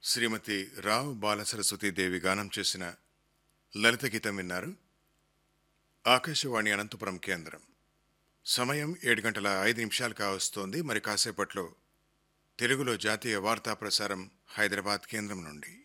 శ్రీమతి రావ్ బాలసరస్వతి దేవి గానం చేసిన లలిత గీతం విన్నారు. ఆకాశవాణి అనంతపురం కేంద్రం. సమయం 7:05 కావస్తోంది. మరి కాసేపట్లో తెలుగులో జాతీయ వార్తా ప్రసారం హైదరాబాద్ కేంద్రం నుండి.